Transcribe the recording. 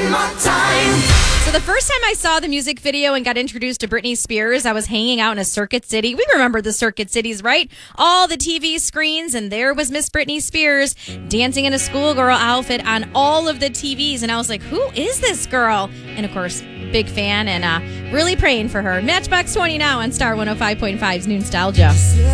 So the first time I saw the music video and got introduced to Britney Spears, I was hanging out in a Circuit City. We remember the Circuit Cities, right? All the TV screens, and there was Miss Britney Spears dancing in a schoolgirl outfit on all of the TVs. And I was like, who is this girl? And of course, big fan and really praying for her. Matchbox 20 now on Star 105.5's Noonstalgia.